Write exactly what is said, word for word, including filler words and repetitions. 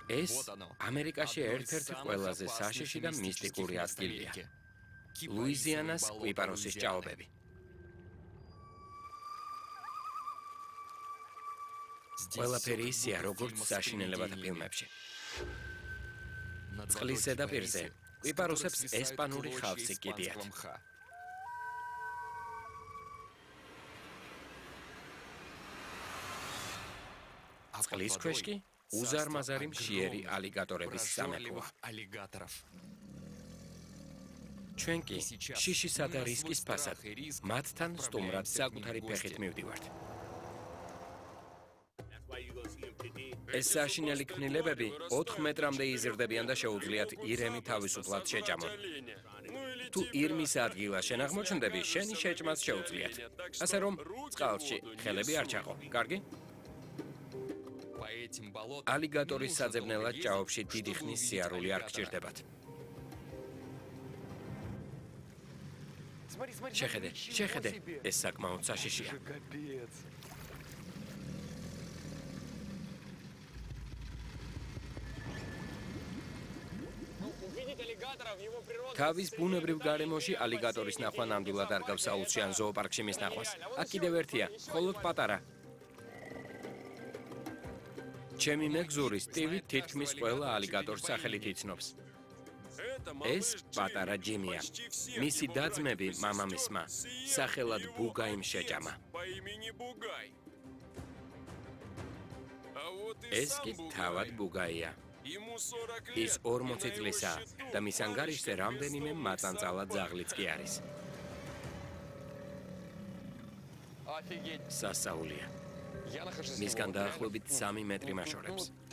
ეს ამერიკაში ერთ-ერთი ყველაზე საშიში და მისტიკური ადგილია. ლუიზიანას კვიპაროსის ჭაობები. ყველაფერი ისეა, როგორც საშინელებათა ფილმებში. წყლის ზედაპირზე კვიპაროსებს ესპანური ხავსი კიდიათ. წყლის ქვეშ კი უზარმაზარი მშიერი ალიგატორების სამეფოა. ჩვენ კი შიშისა და რისკის ფასად მათთან სტუმრად საკუთარი ფეხით მივდივართ. ეს საშინელი ქმნილებები ოთხ მეტრამდე იზრდებიან და შეუძლიათ ირემი თავისუფლად შეჭამონ. თუ ირმის ადგილას შენ აღმოჩნდები, შენი შეჭმაც შეუძლიათ. ასე რომ, წყალში ხელები არ ჩაყო. კარგი? ალიგატორის საძებნელად ჭაობში დიდი ხნის სიარული არ გჭირდებათ. შეხედე, შეხედე, ეს საკმაოდ საშიშია. თავის ბუნებრივ გარემოში ალიგატორის ნახვა ნამდვილად არ გავს საოცრიან ზოოპარკში მის ნახვას. აქ კიდევ ერთია, მხოლოდ პატარა. ჩემი მეგზური სტივი თითქმის ყველა ალიგატორს სახელით იცნობს. ეს პატარა ჯიმია. მისი და-ძმები მამამისმა სახელად ბუგაიმ შეჭამა. ეს კი თავად ბუგაია. ის ორმოცი წლისაა და მის ანგარიშზე რამდენიმე მაწანწალა ძაღლიც კი არის. სასაულია. მისგან დაახლოებით სამი მეტრი მაშორებს.